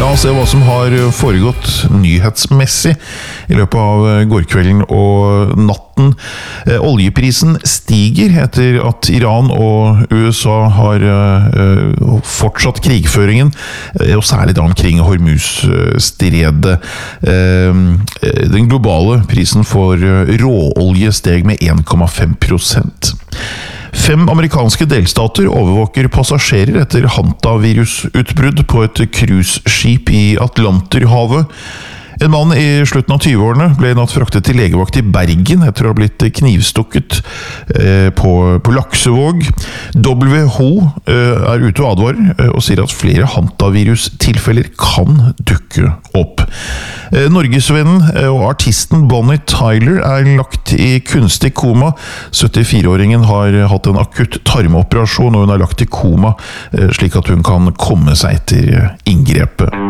La oss se hva som har foregått nyhetsmessig i løpet av gårkvelden og natten. Oljeprisen stiger etter at Iran og USA har fortsatt krigføringen, og særlig da omkring Hormuz-stredet. Den globale prisen for råolje steg med 1,5%. 5 amerikanske delstater overvåker passasjerer etter hantavirusutbrudd på et cruiseskip i Atlanterhavet. En mann i slutten av 20-årene ble natt fraktet til legevakt i Bergen etter å ha blitt knivstukket på Laksevåg. WHO er ute og advarer og sier at flere hantavirustilfeller kan dukke opp. Norgesvennen og artisten Bonnie Tyler er lagt i kunstig koma. 74-åringen har hatt en akutt tarmoperasjon, og hun er lagt i koma slik at hun kan komme seg etter inngrepet.